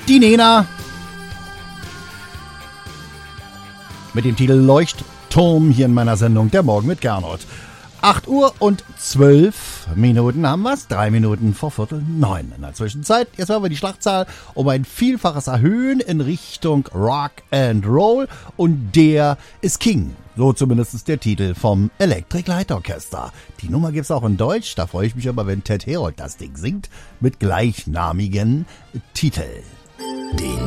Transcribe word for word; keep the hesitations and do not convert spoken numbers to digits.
Die Nena mit dem Titel Leuchtturm hier in meiner Sendung Der Morgen mit Gernot. acht Uhr und zwölf Minuten haben wir's. Drei Minuten vor Viertel neun. In der Zwischenzeit, jetzt werden wir die Schlagzahl um ein Vielfaches erhöhen in Richtung Rock and Roll. Und der ist King. So zumindest der Titel vom Electric Light Orchestra. Die Nummer gibt's auch in Deutsch. Da freue ich mich aber, wenn Ted Herold das Ding singt. Mit gleichnamigen Titel. Den